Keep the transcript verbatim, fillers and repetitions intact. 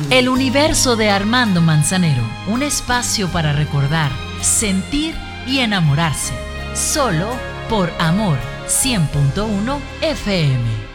El universo de Armando Manzanero, un espacio para recordar, sentir y enamorarse. Solo por Amor cien punto uno F M.